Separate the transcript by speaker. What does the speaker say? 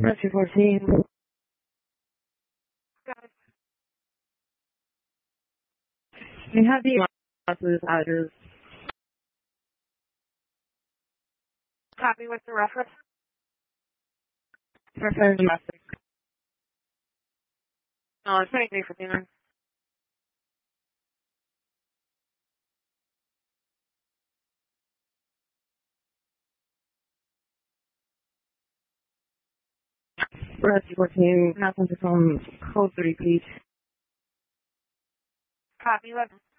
Speaker 1: Rescue 14.
Speaker 2: Got it.
Speaker 1: We have the address.
Speaker 2: Copy with the reference.
Speaker 1: Preferred domestic.
Speaker 2: It's 2359.
Speaker 1: Rescue 14. Nothing to phone code 3, please.
Speaker 2: Copy 11.